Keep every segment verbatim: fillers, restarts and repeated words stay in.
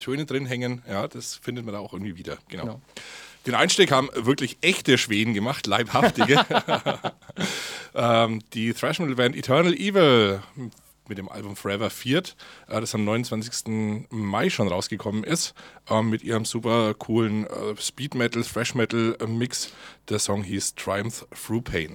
Töne drin hängen. Ja, das findet man da auch irgendwie wieder. Genau. genau. Den Einstieg haben wirklich echte Schweden gemacht, leibhaftige. ähm, die Thrash-Metal-Band Eternal Evil mit dem Album Forever Feared, äh, das am neunundzwanzigsten Mai schon rausgekommen ist, äh, mit ihrem super coolen äh, Speed-Metal, Thrash-Metal-Mix. Der Song hieß Triumph Through Pain.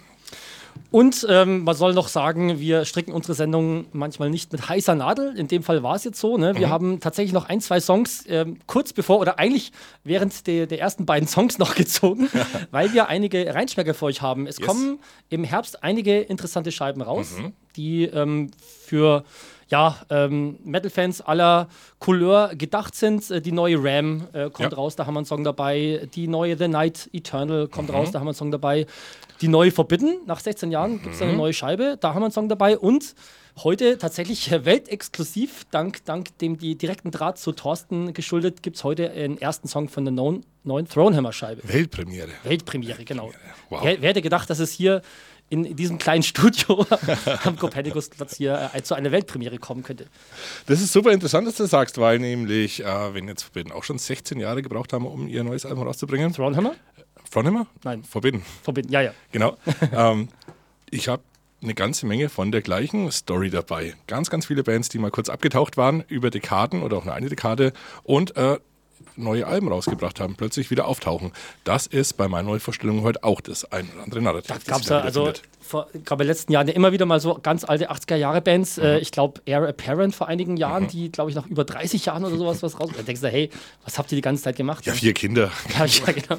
Und ähm, man soll noch sagen, wir stricken unsere Sendung manchmal nicht mit heißer Nadel. In dem Fall war es jetzt so. Ne? Wir mhm. haben tatsächlich noch ein, zwei Songs ähm, kurz bevor oder eigentlich während der, der ersten beiden Songs noch gezogen, weil wir einige Reinschmecker für euch haben. Es yes. kommen im Herbst einige interessante Scheiben raus, mhm. die ähm, für ja, ähm, Metal-Fans aller Couleur gedacht sind. Äh, die neue Ram äh, kommt ja. raus, da haben wir einen Song dabei. Die neue The Night Eternal kommt mhm. raus, da haben wir einen Song dabei. Die neue Forbidden, nach sechzehn Jahren gibt es eine neue Scheibe, da haben wir einen Song dabei. Und heute tatsächlich weltexklusiv, dank, dank dem die direkten Draht zu Thorsten geschuldet, gibt es heute einen ersten Song von der neuen, neuen Thronehammer-Scheibe. Weltpremiere. Weltpremiere, genau. Wow. Wer, wer hätte gedacht, dass es hier in diesem kleinen Studio am Kopernikusplatz hier äh, zu einer Weltpremiere kommen könnte. Das ist super interessant, dass du das sagst, weil nämlich, äh, wenn jetzt Forbidden auch schon sechzehn Jahre gebraucht haben, um ihr neues Album rauszubringen. Thronehammer? Thronehammer? Nein. Forbidden. Forbidden, ja, ja. Genau. ähm, ich habe eine ganze Menge von der gleichen Story dabei. Ganz, ganz viele Bands, die mal kurz abgetaucht waren über Dekaden oder auch nur eine Dekade und äh, neue Alben rausgebracht haben, plötzlich wieder auftauchen. Das ist bei meiner Neuvorstellung heute auch das ein oder andere Narrativ. Da gab es ja, also vor, gerade in den letzten Jahren ja immer wieder mal so ganz alte achtziger-Jahre-Bands. Mhm. Äh, ich glaube, Air Apparent vor einigen Jahren, mhm. die, glaube ich, nach über dreißig Jahren oder sowas was raus. Da denkst du, hey, was habt ihr die ganze Zeit gemacht? Ja, vier Kinder. Ja, ja, genau.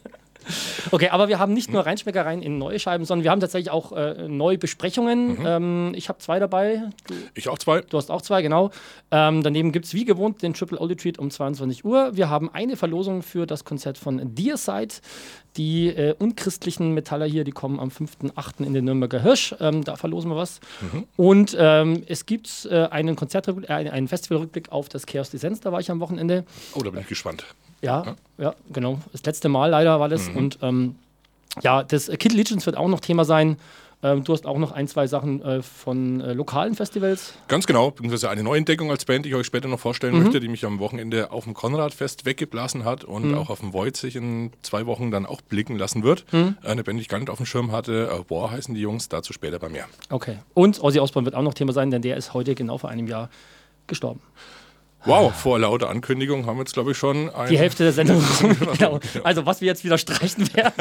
Okay, aber wir haben nicht nur Reinschmeckereien in neue Scheiben, sondern wir haben tatsächlich auch äh, neue Besprechungen. Mhm. Ähm, ich habe zwei dabei. Du, ich auch zwei. Du hast auch zwei, genau. Ähm, daneben gibt es wie gewohnt den Triple Oldie Treat um zweiundzwanzig Uhr. Wir haben eine Verlosung für das Konzert von Deicide. Die äh, unchristlichen Metaller hier, die kommen am fünften achten in den Nürnberger Hirsch. Ähm, da verlosen wir was. Mhm. Und ähm, es gibt äh, einen Konzertrückblick, äh, einen Festivalrückblick auf das Chaos Descents. Da war ich am Wochenende. Oh, da bin ich gespannt. Ja, ja, ja, genau. Das letzte Mal leider war das. Mhm. Und ähm, ja, das Kid Legends wird auch noch Thema sein. Ähm, du hast auch noch ein, zwei Sachen äh, von äh, lokalen Festivals. Ganz genau, beziehungsweise eine Neuentdeckung als Band, die ich euch später noch vorstellen mhm. möchte, die mich am Wochenende auf dem Konradfest weggeblasen hat und mhm. auch auf dem Void sich in zwei Wochen dann auch blicken lassen wird. Mhm. Eine Band, die ich gar nicht auf dem Schirm hatte. Äh, War heißen die Jungs, dazu später bei mir. Okay. Und Ozzy Osbourne wird auch noch Thema sein, denn der ist heute genau vor einem Jahr gestorben. Wow, vor lauter Ankündigung haben wir jetzt, glaube ich, schon ein die Hälfte der Sendung. Genau. Also, was wir jetzt wieder streichen werden.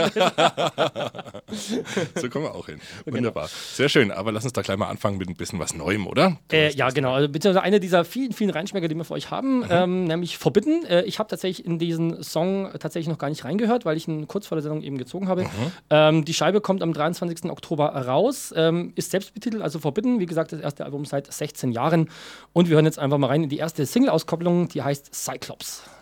So kommen wir auch hin. Wunderbar. Genau. Sehr schön. Aber lass uns da gleich mal anfangen mit ein bisschen was Neuem, oder? Äh, ja, genau. Also, beziehungsweise eine dieser vielen, vielen Reinschmecker, die wir für euch haben, mhm. ähm, nämlich Forbidden. Äh, ich habe tatsächlich in diesen Song tatsächlich noch gar nicht reingehört, weil ich ihn kurz vor der Sendung eben gezogen habe. Mhm. Ähm, die Scheibe kommt am dreiundzwanzigsten Oktober raus. Ähm, ist selbst betitelt, also Forbidden. Wie gesagt, das erste Album seit sechzehn Jahren. Und wir hören jetzt einfach mal rein in die erste Single Auskopplung, die heißt Cyclops.